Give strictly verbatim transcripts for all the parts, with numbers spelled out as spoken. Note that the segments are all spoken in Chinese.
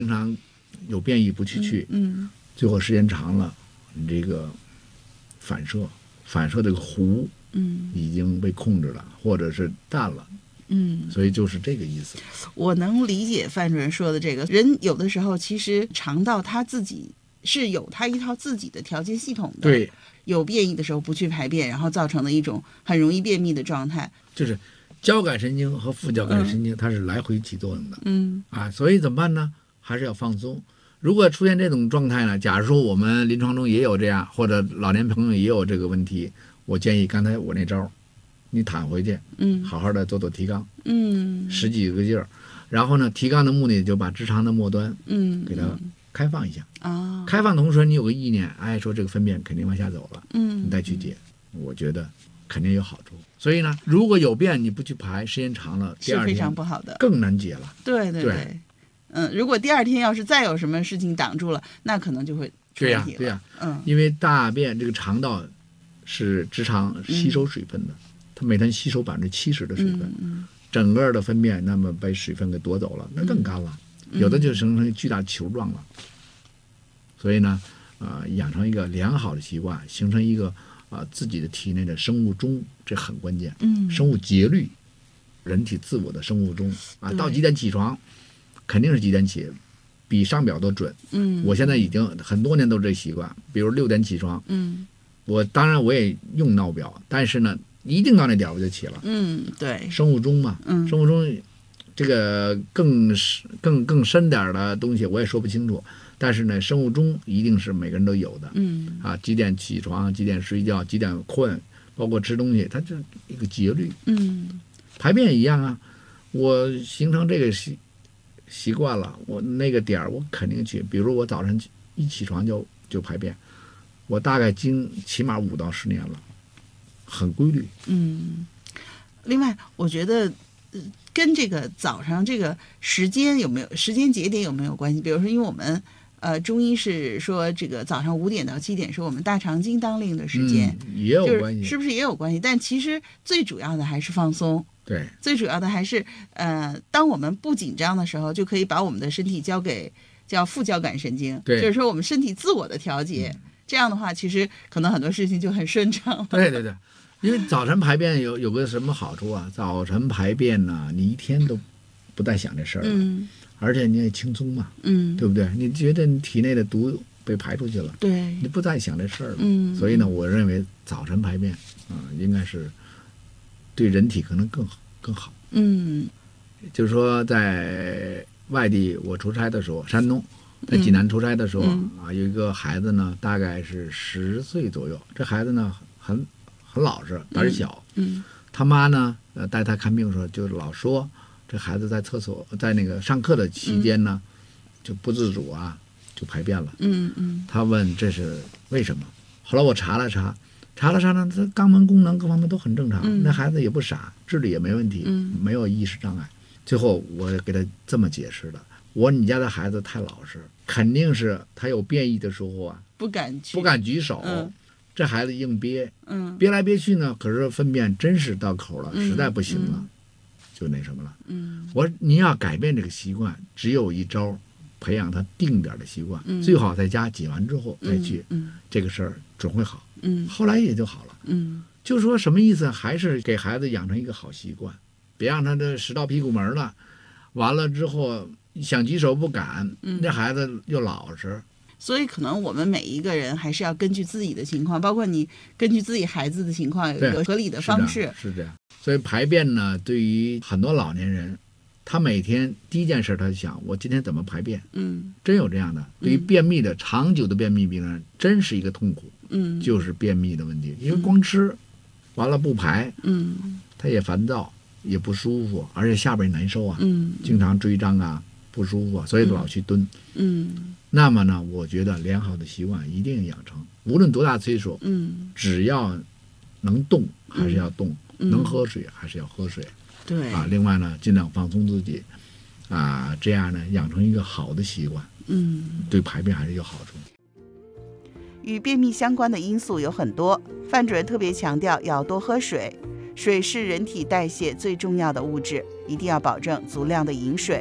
经常有便意不去去， 嗯， 最后时间长了，你这个反射反射这个弧， 嗯， 已经被控制了，或者是淡了， 嗯， 所以就是这个意思。 我能理解范主任说的这个，人有的时候其实肠道他自己是有他一套自己的调节系统的， 对， 有便意的时候不去排便，然后造成的一种很容易便秘的状态。 就是交感神经和副交感神经它是来回起作用的， 嗯啊，所以怎么办呢？还是要放松。如果出现这种状态呢，假如说我们临床中也有这样，或者老年朋友也有这个问题，我建议刚才我那招，你躺回去， 嗯， 好好的做做提肛， 嗯， 十几个劲儿，然后呢，提肛的目的就把直肠的末端， 嗯， 给它开放一下， 啊， 开放同时你有个意念，哎，说这个粪便肯定往下走了， 嗯， 你再去解，我觉得肯定有好处。所以呢，如果有便你不去排，时间长了，第二天是非常不好的， 更难解了。 对对对，嗯，如果第二天要是再有什么事情挡住了，那可能就会出对问题了。 呀对呀， 嗯， 因为大便这个肠道是直肠吸收水分的，它每天吸收百分之七十的水分， 嗯整个的粪便那么被水分给夺走了，那更干了，有的就形成巨大球状了。所以呢，呃，养成一个良好的习惯，形成一个啊、呃、自己的体内的生物钟，这很关键。 嗯， 生物节律，人体自我的生物钟啊， 对到几点起床，肯定是几点起，比上表都准。 嗯， 我现在已经很多年都这习惯，比如六点起床， 嗯我当然我也用闹表，但是呢，一定到那点我就起了。 嗯，对， 生物钟嘛， 嗯生物钟这个更更更深点的东西我也说不清楚，但是呢，生物钟一定是每个人都有的。 嗯啊，几点起床，几点睡觉，几点困，包括吃东西，它就是一个节律。 嗯排便也一样啊，我形成这个习习惯了，我那个点儿我肯定去。比如我早晨一起床就就排便，我大概经起码五到十年了，很规律。 嗯。另外，我觉得。呃跟这个早上这个时间有没有时间节点有没有关系？比如说，因为我们呃中医是说这个早上五点到七点是我们大肠经当令的时间， 嗯、也有关系， 就是，是不是也有关系？但其实最主要的还是放松。 对， 最主要的还是呃，当我们不紧张的时候，就可以把我们的身体交给叫副交感神经， 对， 就是说我们身体自我的调节。嗯、这样的话，其实可能很多事情就很顺畅了。 对对对。因为早晨排便有有个什么好处啊？早晨排便呢，你一天都不再想这事儿了， 嗯， 而且你也轻松嘛， 嗯， 对不对？你觉得你体内的毒被排出去了， 对， 你不再想这事儿了， 嗯， 所以呢，我认为早晨排便啊、呃，应该是对人体可能更好更好。 嗯， 就是说在外地我出差的时候，山东在济南出差的时候、 嗯、 啊，有一个孩子呢，大概是十岁左右，这孩子呢很。很老实，胆小。 嗯，嗯他妈呢，呃，带他看病的时候，就老说这孩子在厕所，在那个上课的期间呢，嗯、就不自主啊，就排便了。 嗯嗯。 他问这是为什么？后来我查了查，查了查呢，他肛门功能各方面都很正常， 嗯、 那孩子也不傻，智力也没问题， 嗯、 没有意识障碍。最后我给他这么解释的：我说你家的孩子太老实，肯定是他有变异的时候啊， 不敢去， 不敢举手。 嗯这孩子硬憋， 嗯， 憋来憋去呢，可是粪便真是到口了， 嗯、 实在不行了， 嗯、 就那什么了。 嗯， 我说您要改变这个习惯，只有一招，培养他定点的习惯， 嗯、 最好在家解完之后再去， 嗯嗯、 这个事儿准会好。 嗯， 后来也就好了。 嗯， 就说什么意思？还是给孩子养成一个好习惯，别让他这拾到屁股门了，完了之后想举手不敢， 嗯、 这孩子又老实。 所以可能我们每一个人还是要根据自己的情况，包括你根据自己孩子的情况有一个合理的方式。 是, 是这样。所以排便呢，对于很多老年人，他每天第一件事他就想，我今天怎么排便？ 嗯， 真有这样的。对于便秘的、嗯、长久的便秘病人，真是一个痛苦。 嗯，就是便秘的问题，因为光吃，嗯、完了不排， 嗯， 他也烦躁，也不舒服，而且下边也难受啊， 嗯， 经常追张啊，不舒服，所以老去蹲。 嗯。 嗯那么呢，我觉得良好的习惯一定养成，无论多大岁数， 嗯， 只要能动还是要动， 嗯、 能喝水还是要喝水， 对啊，另外呢，尽量放松自己，啊，这样呢，养成一个好的习惯， 嗯， 对排便还是有好处。 与便秘相关的因素有很多，范主任特别强调要多喝水，水是人体代谢最重要的物质，一定要保证足量的饮水。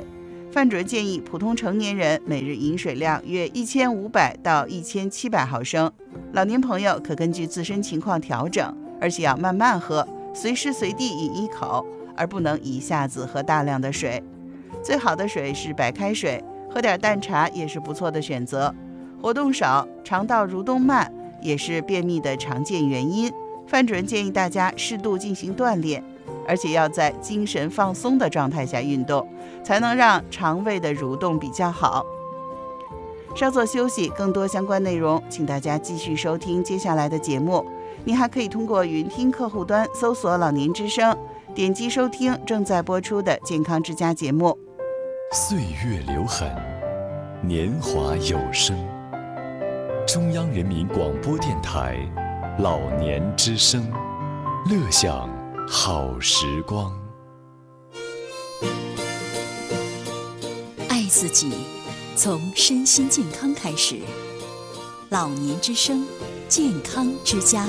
范主任建议普通成年人每日饮水量约一千五百到一千七百毫升，老年朋友可根据自身情况调整，而且要慢慢喝，随时随地饮一口，而不能一下子喝大量的水。最好的水是白开水，喝点淡茶也是不错的选择。活动少，肠道蠕动慢，也是便秘的常见原因。范主任建议大家适度进行锻炼，而且要在精神放松的状态下运动，才能让肠胃的蠕动比较好。稍作休息，更多相关内容请大家继续收听接下来的节目。您还可以通过云听客户端搜索老年之声，点击收听正在播出的健康之家节目。 岁月留痕，年华有声。中央人民广播电台老年之声，乐享好时光。 爱自己，从身心健康开始。老年之声，健康之家。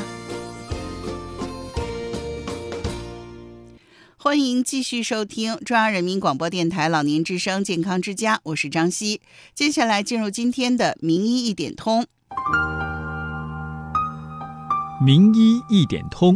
欢迎继续收听中央人民广播电台老年之声健康之家，我是张希。接下来进入今天的名医一点通。 名医一点通。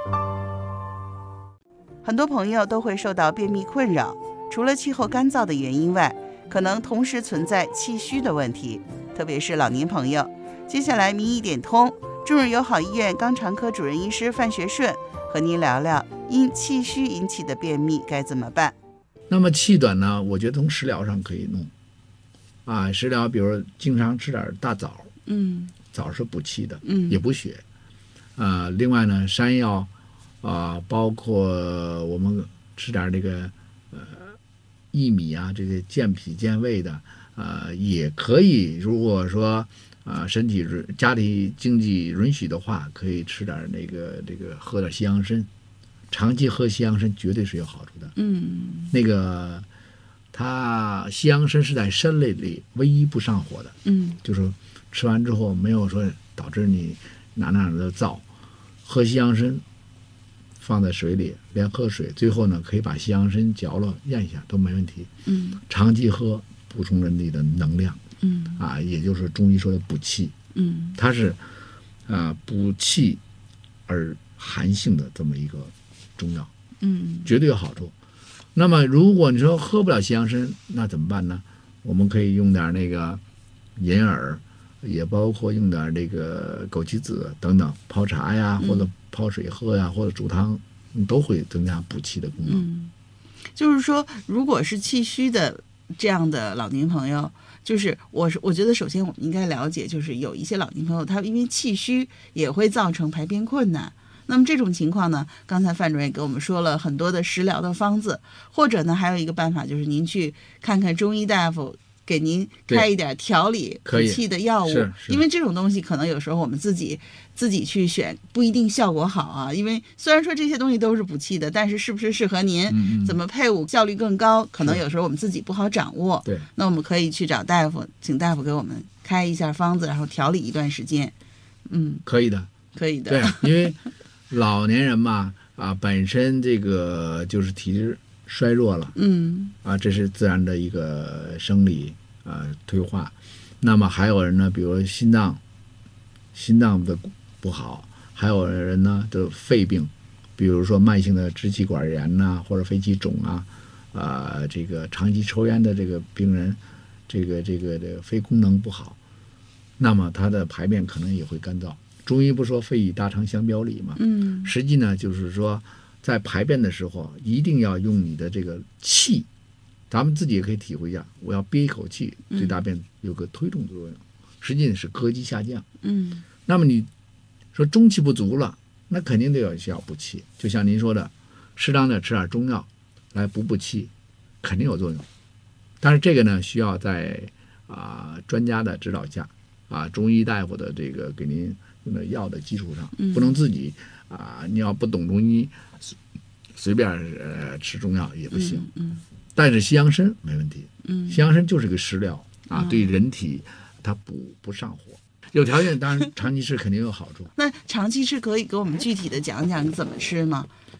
很多朋友都会受到便秘困扰，除了气候干燥的原因外，可能同时存在气虚的问题，特别是老年朋友。接下来名医一点通，中日友好医院肛肠科主任医师范学顺和您聊聊因气虚引起的便秘该怎么办。 那么气短呢，我觉得从食疗上可以弄啊，食疗比如经常吃点大枣， 嗯， 枣是补气的， 嗯， 也补血。啊，另外呢，山药啊，包括我们吃点这个呃薏米啊，这个健脾健胃的，啊，也可以。如果说啊身体家里经济允许的话，可以吃点那个这个喝点西洋参。长期喝西洋参绝对是有好处的。 嗯， 那个它西洋参是在参类里唯一不上火的。 嗯， 就是吃完之后没有说导致你哪哪哪的燥。喝西洋参放在水里连喝水，最后呢可以把西洋参嚼了咽下都没问题。 嗯， 长期喝补充人体的能量。 嗯， 啊，也就是中医说的补气。 嗯， 它是啊补气而寒性的这么一个中药。 嗯， 绝对有好处。那么如果你说喝不了西洋参，那怎么办呢？我们可以用点那个银耳，也包括用点这个枸杞子等等，泡茶呀，或者泡水喝呀，或者煮汤，都会增加补气的功能。 嗯，就是说，如果是气虚的这样的老年朋友，就是我是我觉得首先我们应该了解，就是有一些老年朋友他因为气虚也会造成排便困难。那么这种情况呢，刚才范主任也给我们说了很多的食疗的方子，或者呢还有一个办法就是您去看看中医大夫，给您开一点调理补气的药物，因为这种东西可能有时候我们自己自己去选不一定效果好啊。因为虽然说这些东西都是补气的，但是是不是适合您，嗯嗯怎么配伍效率更高，可能有时候我们自己不好掌握。 对， 那我们可以去找大夫，请大夫给我们开一下方子，然后调理一段时间。嗯， 可以的， 可以的。 对，因为老年人嘛，啊，本身这个就是体质衰弱了， 嗯， 啊，这是自然的一个生理啊退化。那么还有人呢，比如心脏，心脏的不好，还有人呢的肺病，比如说慢性的支气管炎呐、啊，或者肺气肿啊，啊、呃，这个长期抽烟的这个病人，这个这个这个肺功能不好，那么他的排便可能也会干燥。中医不说肺与大肠相表里嘛， 嗯， 实际呢就是说，在排便的时候一定要用你的这个气，咱们自己也可以体会一下，我要憋一口气，对大便有个推动作用，实际是膈肌下降。 嗯， 那么你说中气不足了，那肯定得要需要补气，就像您说的，适当的吃点中药来补补气，肯定有作用。但是这个呢，需要在啊、呃、专家的指导下，啊中医大夫的这个给您用的药的基础上， 嗯、 不能自己啊、呃、你要不懂中医，随便呃吃中药也不行。 嗯，嗯但是西洋参没问题， 嗯， 西洋参就是个食疗啊， 嗯、 对人体它补不上火。有条件当然长期吃肯定有好处。 那长期吃可以给我们具体的讲讲怎么吃吗？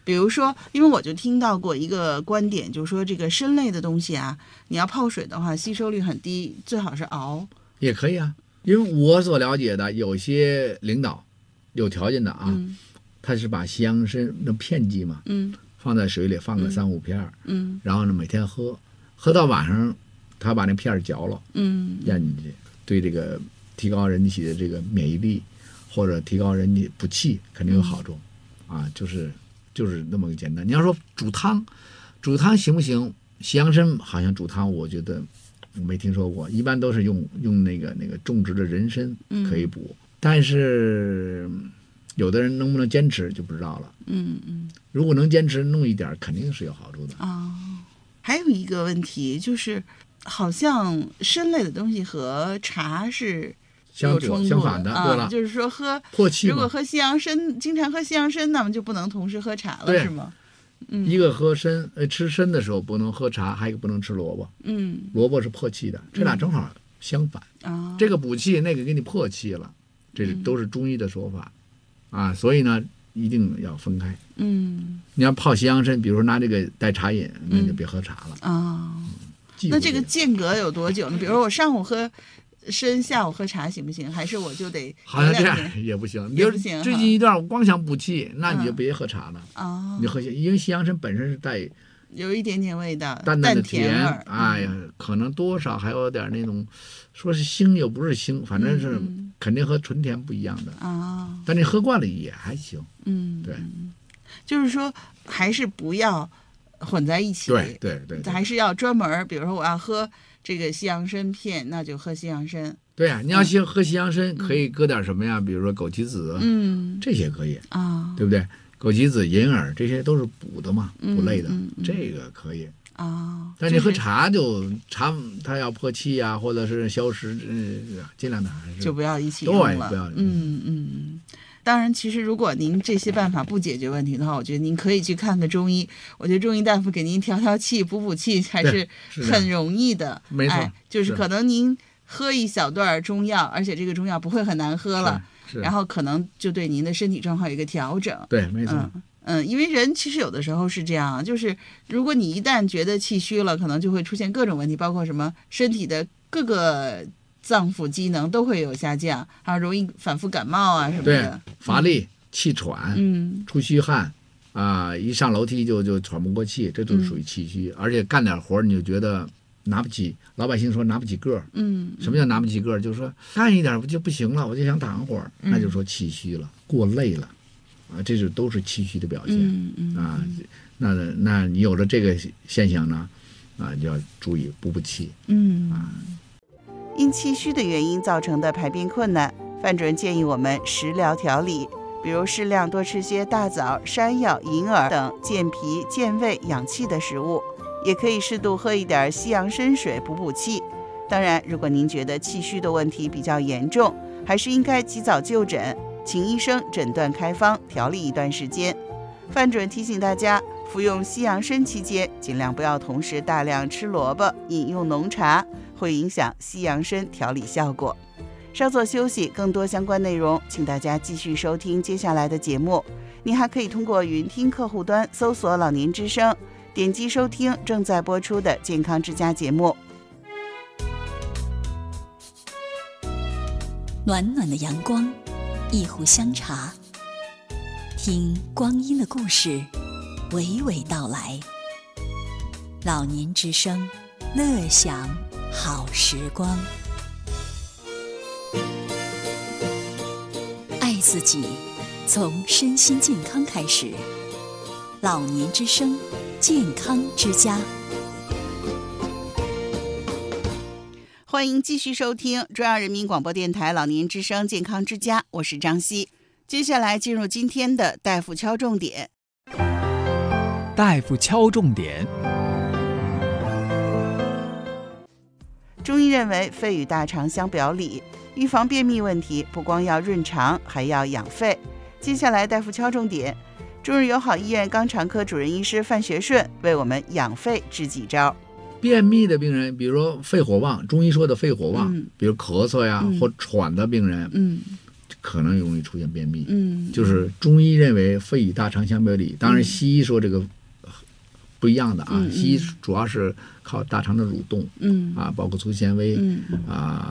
比如说，因为我就听到过一个观点，就是说这个参类的东西啊，你要泡水的话，吸收率很低，最好是熬。 也可以啊，因为我所了解的有些领导有条件的啊， 嗯他是把西洋参那片剂嘛， 嗯放在水里放个三五片儿， 嗯然后呢每天喝，喝到晚上他把那片儿嚼了嗯咽进去，对这个提高人体的这个免疫力或者提高人体补气肯定有好处， 嗯、 啊，就是就是那么个简单。你要说煮汤，煮汤行不行？西洋参好像煮汤，我觉得我没听说过，一般都是用用那个那个种植的人参可以补，嗯、但是有的人能不能坚持就不知道了。 嗯嗯， 如果能坚持弄一点，肯定是有好处的。 啊、哦，还有一个问题就是，好像参类的东西和茶是相左相反的，对了、 啊，就是说喝破气嘛。 如果喝西洋参，经常喝西洋参，那么就不能同时喝茶了，是吗？嗯， 一个喝参，呃，吃参的时候不能喝茶，还有一个不能吃萝卜。 嗯， 萝卜是破气的，这俩正好相反。 啊、嗯， 这个补气，那个给你破气了，这都是中医的说法，嗯、啊，所以呢，一定要分开。 嗯， 你要泡西洋参，比如说拿这个代茶饮，那就别喝茶了。 啊、哦嗯， 那这个间隔有多久呢？比如说我上午喝参，下午喝茶行不行？还是我就得好像这样也不行， 也不行。 最近一段我光想补气，那你就别喝茶了。 哦、 嗯，你喝因为西洋参本身是带有一点点味道， 淡淡的甜味儿。 哎呀，可能多少还有点那种，说是腥又不是腥，反正是肯定和纯甜不一样的。 啊、哦， 但你喝惯了也还行。 嗯， 对， 就是说还是不要混在一起。 对对 对, 对， 还是要专门，比如说我要喝这个西洋参片，那就喝西洋参。 对呀、啊，你要先喝西洋参，嗯、可以搁点什么呀？比如说枸杞子， 嗯， 这些可以啊、哦， 对不对？枸杞子、银耳这些都是补的嘛， 嗯、 补类的， 嗯嗯、 这个可以啊。哦、 但你喝茶就茶，它要破气呀、啊，或者是消食，呃，尽量的还是就不要一起用了。 对，不要。 嗯嗯。当然，其实如果您这些办法不解决问题的话，我觉得您可以去看看中医。我觉得中医大夫给您调调气、补补气还是很容易的。 没错、 哎，就是可能您喝一小段中药，而且这个中药不会很难喝了，然后可能就对您的身体状况有一个调整。 对，没错。 嗯嗯，因为人其实有的时候是这样，就是如果你一旦觉得气虚了，可能就会出现各种问题，包括什么身体的各个脏腑机能都会有下降，还有容易反复感冒啊什么的。 对，乏力、气喘、 嗯， 出虚汗啊、呃，一上楼梯就就喘不过气，这都是属于气虚。嗯、而且干点活你就觉得拿不起，老百姓说拿不起个儿。 嗯， 什么叫拿不起个儿？就是说干一点不就不行了，我就想躺会儿， 嗯、 那就说气虚了，过累了。啊，这就都是气虚的表现。 嗯嗯啊，那那你有了这个现象呢，啊，就要注意补补气。 嗯啊， 因气虚的原因造成的排便困难，范主任建议我们食疗调理，比如适量多吃些大枣、山药、银耳等健脾健胃养气的食物，也可以适度喝一点西洋参水补补气。当然，如果您觉得气虚的问题比较严重，还是应该及早就诊，请医生诊断开方调理一段时间。范主任提醒大家，服用西洋参期间，尽量不要同时大量吃萝卜、饮用浓茶，会影响西洋参调理效果。稍作休息，更多相关内容，请大家继续收听接下来的节目。您还可以通过云听客户端搜索“老年之声”，点击收听正在播出的健康之家节目。 暖暖的阳光，一壶香茶，听光阴的故事娓娓道来。老年之声，乐享好时光。爱自己，从身心健康开始。老年之声，健康之家。 欢迎继续收听中央人民广播电台老年之声健康之家，我是张希。接下来进入今天的大夫敲重点。 大夫敲重点。 中医认为肺与大肠相表里，预防便秘问题不光要润肠，还要养肺。接下来大夫敲重点，中日友好医院肛肠科主任医师范学顺为我们养肺支几招。 便秘的病人，比如说肺火旺，中医说的肺火旺， 嗯、 比如咳嗽呀、嗯、或喘的病人， 嗯， 可能容易出现便秘。 嗯， 就是中医认为肺与大肠相表里，当然西医说这个不一样的啊， 嗯嗯西医主要是靠大肠的蠕动， 嗯啊，包括粗纤维， 嗯啊。